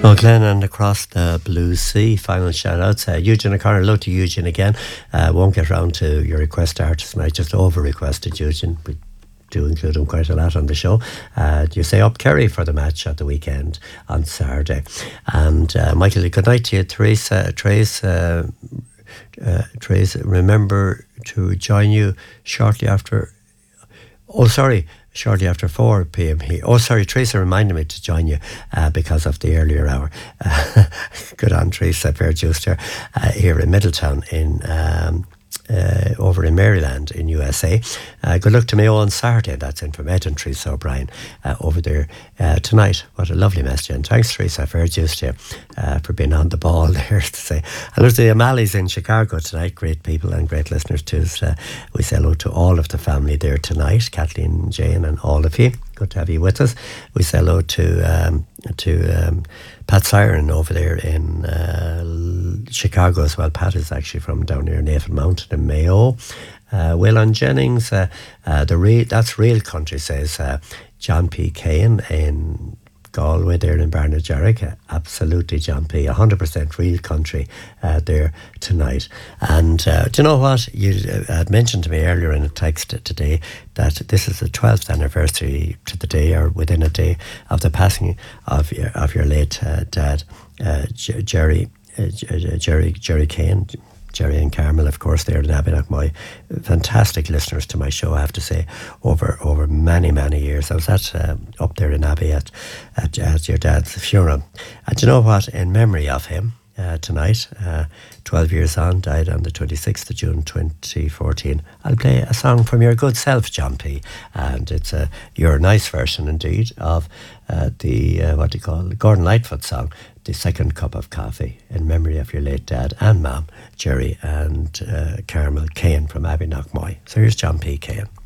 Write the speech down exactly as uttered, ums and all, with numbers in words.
Oh, Glenn, and across the blue sea, final shout outs. Uh, Eugene O'Connor, hello to Eugene again. Uh, won't get round to your request artist tonight, just over requested Eugene. We do include him quite a lot on the show. Uh, you say up Kerry for the match at the weekend on Saturday. And uh, Michael, good night to you. Teresa, Trace, uh, uh, Trace, remember to join you shortly after. Oh, sorry. Shortly after four p.m. here. Oh, sorry, Teresa reminded me to join you uh, because of the earlier hour. Uh, good on, Teresa, fair juice here, uh, here in Middletown in um, uh, over in Maryland in U S A. Uh, good luck to Mayo on Saturday. That's in from Ed and Teresa O'Brien uh, over there uh, tonight. What a lovely message. And thanks, Teresa, fair juice to you uh, for being on the ball there to say. And there's the O'Malley's in Chicago tonight. Great people and great listeners too. So we say hello to all of the family there tonight. Kathleen, Jane and all of you. Good to have you with us. We say hello to um, to um, Pat Siren over there in uh, Chicago as well. Pat is actually from down near Nathan Mountain in Mayo. Uh, Waylon Jennings, uh, uh, the real, that's real country, says uh, John P. Kane in Galway there in Barnajarrick. Uh, absolutely, John P. one hundred percent real country uh, there tonight. And uh, do you know what? You uh, had mentioned to me earlier in a text today that this is the twelfth anniversary to the day, or within a day, of the passing of your, of your late uh, dad, uh, J- Jerry, uh, J- Jerry, Jerry Kane. Jerry and Carmel, of course, they're in Abbeynackmoy. Fantastic listeners to my show, I have to say, over over many, many years. I was at um, up there in Abbey at, at, at your dad's funeral. And you know what? In memory of him, uh, tonight, uh, twelve years on, died on the twenty-sixth of June twenty fourteen. I'll play a song from your good self, John P. And it's a, your nice version, indeed, of uh, the, uh, what do you call it, Gordon Lightfoot song, The Second Cup of Coffee, in memory of your late dad and mum, Jerry and uh, Carmel Kane from Abbeynackmoy. So here's John P. Kane.